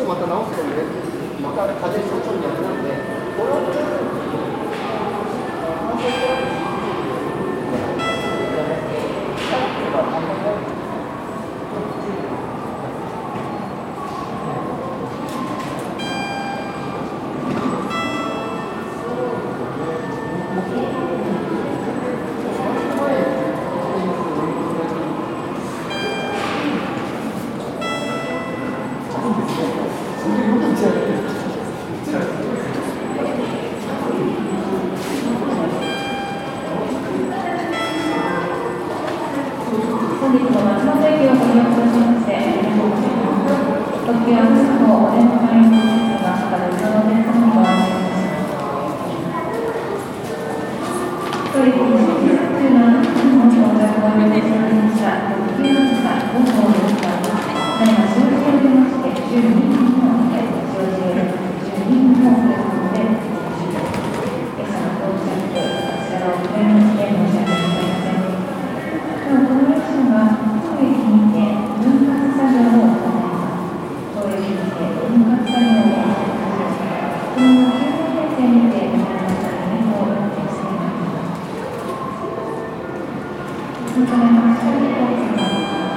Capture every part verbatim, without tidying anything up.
また直すので、また風邪症状になるので、これを本日も松本駅をご利用くださいまして、特急あずさ号お出迎えのですが、また別のお客様にご案内いたします。当駅に新規作中のあずさの到着を予定しておりました特急あずさご号でございます。ただいま終時を出まして、じゅうにふんの終時を出ましてじゅうにふんのお客様で終了。今朝の到着、こちらを遅れまして申し訳ございません。なお、この列車は当駅にて分割作業を行います。当駅にて分割作業を行います。このきゅうねん編成にて皆様にご運転してまいります。続かれまして、飛行機は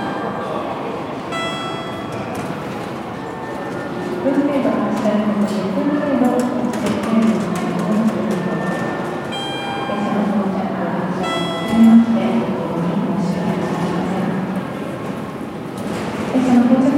じゅっぷん程度発車のじゅっぷん程度設定になります。列車の到着、発車に続きまして、列車の到着